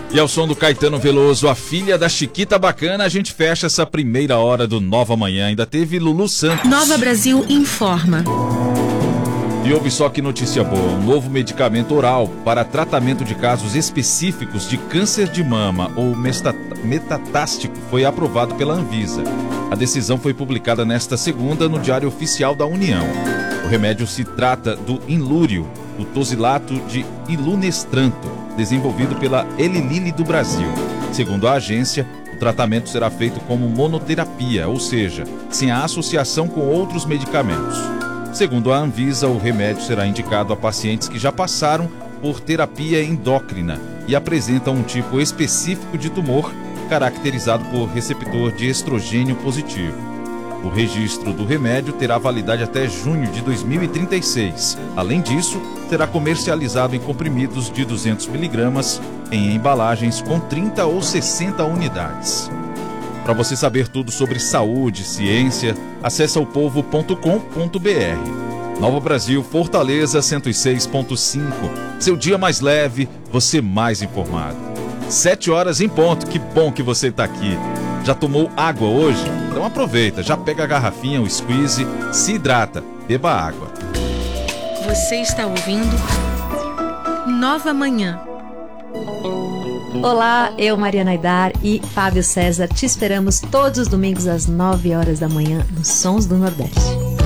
E ao som do Caetano Veloso, a filha da Chiquita Bacana, a gente fecha essa primeira hora do Nova Manhã. Ainda teve Lulu Santos. Nova Brasil informa. E ouve só que notícia boa. Um novo medicamento oral para tratamento de casos específicos de câncer de mama ou metatástico foi aprovado pela Anvisa. A decisão foi publicada nesta segunda no Diário Oficial da União. O remédio se trata do Inlúrio, o tosilato de ilunestranto, desenvolvido pela Eli Lilly do Brasil. Segundo a agência, o tratamento será feito como monoterapia, ou seja, sem a associação com outros medicamentos. Segundo a Anvisa, o remédio será indicado a pacientes que já passaram por terapia endócrina e apresentam um tipo específico de tumor caracterizado por receptor de estrogênio positivo. O registro do remédio terá validade até junho de 2036. Além disso, será comercializado em comprimidos de 200 mg em embalagens com 30 ou 60 unidades. Para você saber tudo sobre saúde e ciência, acesse opovo.com.br. Nova Brasil, Fortaleza 106.5. Seu dia mais leve, você mais informado. 7 horas em ponto, que bom que você está aqui. Já tomou água hoje? Então aproveita, já pega a garrafinha, o squeeze, se hidrata, beba água. Você está ouvindo Nova Manhã. Olá, eu, Mariana Aidar e Fábio César, te esperamos todos os domingos às 9 horas da manhã nos Sons do Nordeste.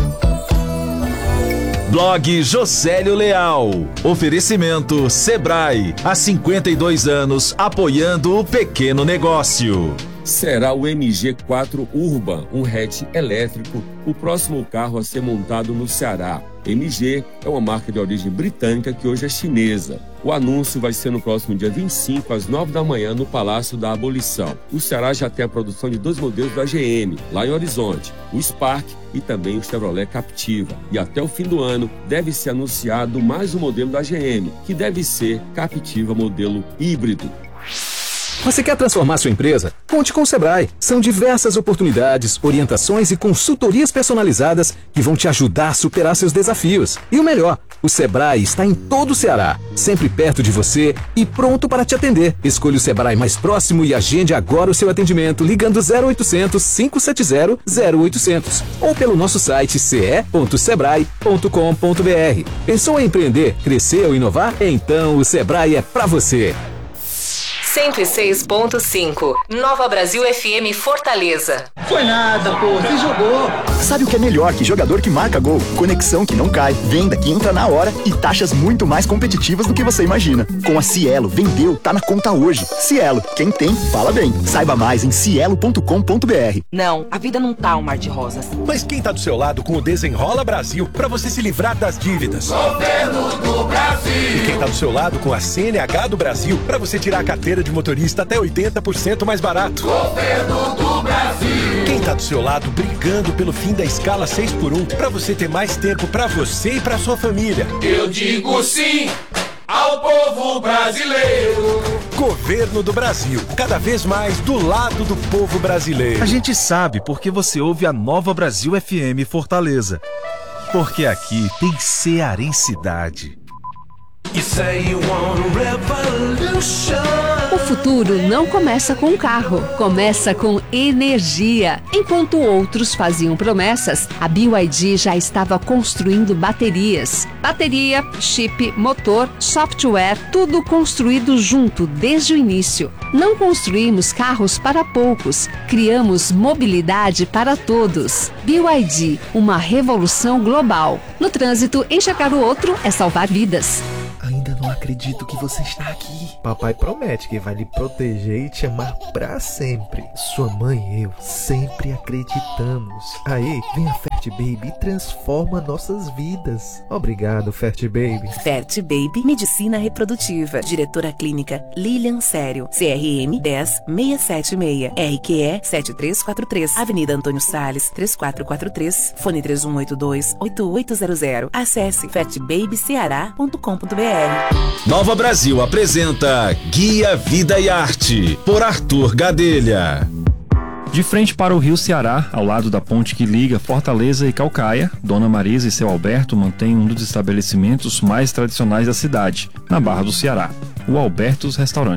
Blog Josélio Leal. Oferecimento Sebrae. Há 52 anos apoiando o pequeno negócio. Será o MG4 Urban, um hatch elétrico, o próximo carro a ser montado no Ceará. MG é uma marca de origem britânica que hoje é chinesa. O anúncio vai ser no próximo dia 25, às 9 da manhã, no Palácio da Abolição. O Ceará já tem a produção de 2 modelos da GM, lá em Horizonte, o Spark e também o Chevrolet Captiva. E até o fim do ano deve ser anunciado mais um modelo da GM, que deve ser Captiva modelo híbrido. Você quer transformar sua empresa? Conte com o Sebrae. São diversas oportunidades, orientações e consultorias personalizadas que vão te ajudar a superar seus desafios. E o melhor, o Sebrae está em todo o Ceará, sempre perto de você e pronto para te atender. Escolha o Sebrae mais próximo e agende agora o seu atendimento ligando 0800 570 0800 ou pelo nosso site ce.sebrae.com.br. Pensou em empreender, crescer ou inovar? Então o Sebrae é para você. 106.5 Nova Brasil FM Fortaleza. Foi nada, pô, você jogou. Sabe o que é melhor que jogador que marca gol? Conexão que não cai, venda que entra na hora e taxas muito mais competitivas do que você imagina. Com a Cielo, vendeu, tá na conta hoje. Cielo, quem tem, fala bem. Saiba mais em cielo.com.br. Não, a vida não tá um mar de rosas. Mas quem tá do seu lado com o Desenrola Brasil pra você se livrar das dívidas? Governo do Brasil. E quem tá do seu lado com a CNH do Brasil pra você tirar a carteira de motorista até 80% mais barato. Governo do Brasil. Quem tá do seu lado brigando pelo fim da escala 6x1 pra você ter mais tempo pra você e pra sua família. Eu digo sim ao povo brasileiro. Governo do Brasil, cada vez mais do lado do povo brasileiro. A gente sabe porque você ouve a Nova Brasil FM Fortaleza. Porque aqui tem cearensidade. O futuro não começa com um carro, começa com energia. Enquanto outros faziam promessas, a BYD já estava construindo baterias. Bateria, chip, motor, software, tudo construído junto desde o início. Não construímos carros para poucos, criamos mobilidade para todos. BYD, uma revolução global. No trânsito, enxergar o outro é salvar vidas. Ainda não acredito que você está aqui. Papai promete que vai lhe proteger e te amar pra sempre. Sua mãe e eu sempre acreditamos. Aí, vem a Fert Baby e transforma nossas vidas. Obrigado, Fert Baby. Fert Baby Medicina Reprodutiva. Diretora Clínica Lilian Sério. CRM 10676. RQE 7343. Avenida Antônio Salles 3443. Fone 3182-8800. Acesse fertbabyceará.com.br. Nova Brasil apresenta Guia Vida e Arte, por Arthur Gadelha. De frente para o Rio Ceará, ao lado da ponte que liga Fortaleza e Caucaia, Dona Marisa e seu Alberto mantêm um dos estabelecimentos mais tradicionais da cidade, na Barra do Ceará, o Albertos Restaurante.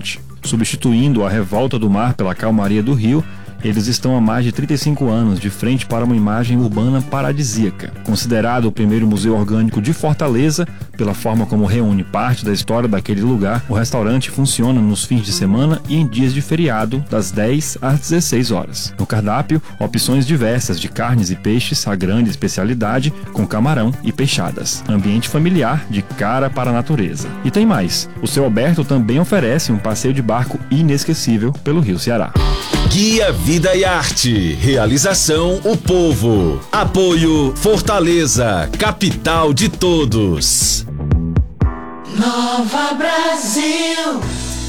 Substituindo a revolta do mar pela calmaria do rio, eles estão há mais de 35 anos de frente para uma imagem urbana paradisíaca. Considerado o primeiro museu orgânico de Fortaleza, pela forma como reúne parte da história daquele lugar, o restaurante funciona nos fins de semana e em dias de feriado, das 10 às 16 horas. No cardápio, opções diversas de carnes e peixes, a grande especialidade, com camarão e peixadas. Ambiente familiar, de cara para a natureza. E tem mais, o Seu Alberto também oferece um passeio de barco inesquecível pelo Rio Ceará. Guia Vida e Arte. Realização O Povo. Apoio Fortaleza, capital de todos. Nova Brasil.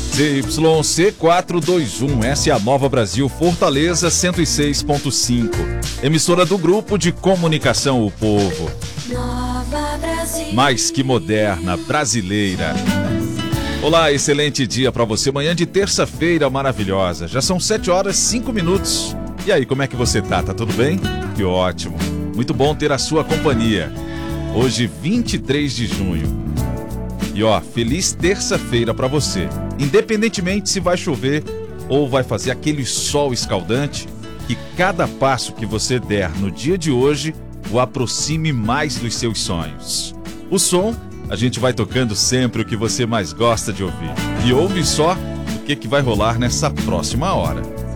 ZYC421, essa é a Nova Brasil Fortaleza 106.5. Emissora do Grupo de Comunicação O Povo. Nova Brasil. Mais que moderna, brasileira. Olá, excelente dia para você, manhã de terça-feira maravilhosa. Já são 7 horas e 5 minutos. E aí, como é que você tá? Tá tudo bem? Que ótimo. Muito bom ter a sua companhia. Hoje, 23 de junho. E ó, feliz terça-feira para você. Independentemente se vai chover ou vai fazer aquele sol escaldante, que cada passo que você der no dia de hoje o aproxime mais dos seus sonhos. O som, a gente vai tocando sempre o que você mais gosta de ouvir. E ouve só o que vai rolar nessa próxima hora.